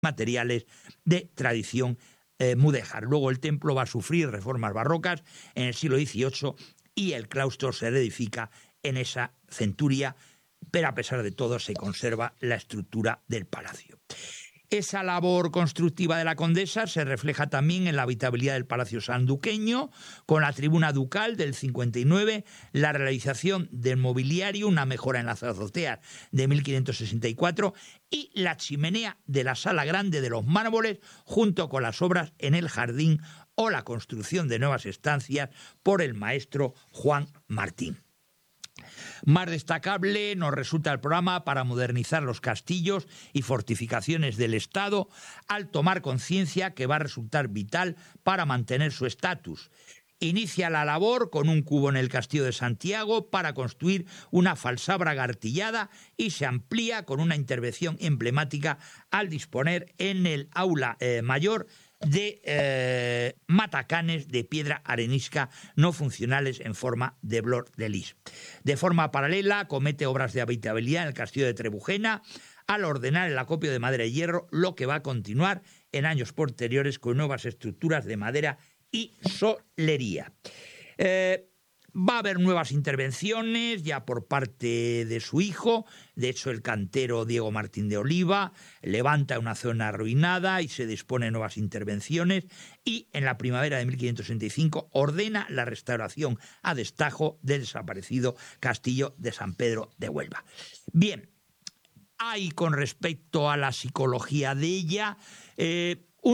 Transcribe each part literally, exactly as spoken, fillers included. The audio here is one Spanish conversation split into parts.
materiales de tradición eh, mudéjar. Luego el templo va a sufrir reformas barrocas en el siglo dieciocho y el claustro se reedifica en esa centuria, pero a pesar de todo se conserva la estructura del palacio. Esa labor constructiva de la condesa se refleja también en la habitabilidad del Palacio Sanduqueño, con la tribuna ducal del cincuenta y nueve, la realización del mobiliario, una mejora en las azoteas de mil quinientos sesenta y cuatro y la chimenea de la Sala Grande de los Mármoles, junto con las obras en el jardín o la construcción de nuevas estancias por el maestro Juan Martín. Más destacable nos resulta el programa para modernizar los castillos y fortificaciones del Estado, al tomar conciencia que va a resultar vital para mantener su estatus. Inicia la labor con un cubo en el Castillo de Santiago para construir una falsábraga artillada y se amplía con una intervención emblemática al disponer en el aula eh, mayor de eh, matacanes de piedra arenisca no funcionales en forma de blor de lis. De forma paralela, comete obras de habitabilidad en el castillo de Trebujena al ordenar el acopio de madera y hierro, lo que va a continuar en años posteriores con nuevas estructuras de madera y solería. Eh, Va a haber nuevas intervenciones ya por parte de su hijo. De hecho, el cantero Diego Martín de Oliva levanta una zona arruinada y se dispone nuevas intervenciones. Y en la primavera de mil quinientos sesenta y cinco ordena la restauración a destajo del desaparecido castillo de San Pedro de Huelva. Bien, hay con respecto a la psicología de ella Eh, un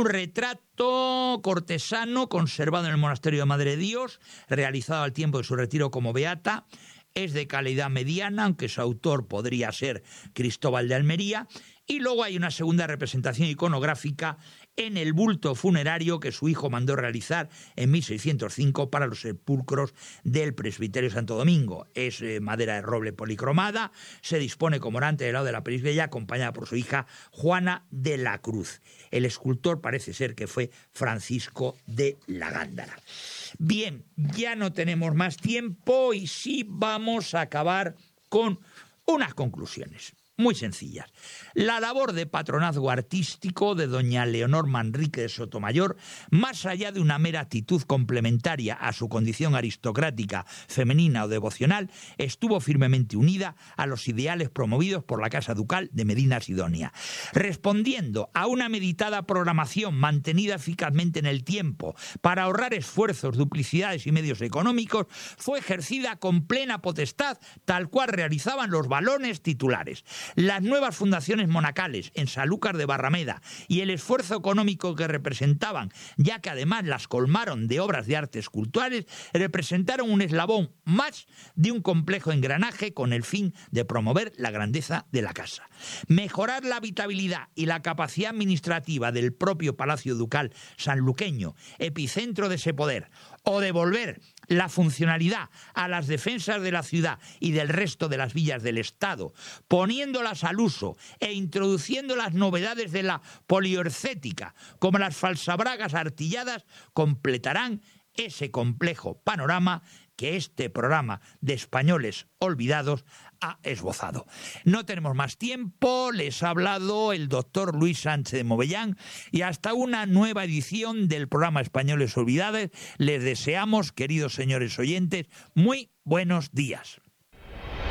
retrato cortesano conservado en el monasterio de Madre de Dios, realizado al tiempo de su retiro como beata. Es de calidad mediana, aunque su autor podría ser Cristóbal de Almería. Y luego hay una segunda representación iconográfica en el bulto funerario que su hijo mandó realizar en mil seiscientos cinco para los sepulcros del presbiterio Santo Domingo. Es eh, madera de roble policromada, se dispone como orante del lado de la presbitería, acompañada por su hija Juana de la Cruz. El escultor parece ser que fue Francisco de la Gándara. Bien, ya no tenemos más tiempo y sí vamos a acabar con unas conclusiones muy sencillas. La labor de patronazgo artístico de doña Leonor Manrique de Sotomayor, más allá de una mera actitud complementaria a su condición aristocrática, femenina o devocional, estuvo firmemente unida a los ideales promovidos por la Casa Ducal de Medina Sidonia. Respondiendo a una meditada programación mantenida eficazmente en el tiempo para ahorrar esfuerzos, duplicidades y medios económicos, fue ejercida con plena potestad, tal cual realizaban los valones titulares. Las nuevas fundaciones monacales en Sanlúcar de Barrameda y el esfuerzo económico que representaban, ya que además las colmaron de obras de arte esculturales, representaron un eslabón más de un complejo engranaje con el fin de promover la grandeza de la casa. Mejorar la habitabilidad y la capacidad administrativa del propio Palacio Ducal sanluqueño, epicentro de ese poder, o devolver la funcionalidad a las defensas de la ciudad y del resto de las villas del Estado, poniéndolas al uso e introduciendo las novedades de la poliorcética, como las falsabragas artilladas, completarán ese complejo panorama que este programa de Españoles Olvidados ha esbozado. No tenemos más tiempo, les ha hablado el doctor Luis Sánchez de Movellán y hasta una nueva edición del programa Españoles Olvidados les deseamos, queridos señores oyentes, muy buenos días.